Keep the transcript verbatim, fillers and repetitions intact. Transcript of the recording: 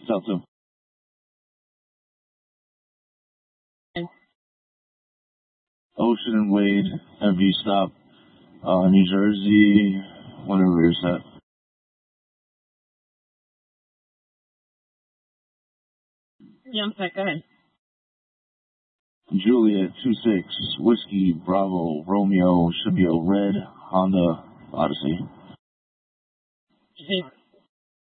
Delta. Ocean and Wade, have you stop, uh, New Jersey, whatever you're set. Yeah, I'm set. Go ahead. Juliet, two six, Whiskey, Bravo, Romeo, should be a red Honda Odyssey. Did you say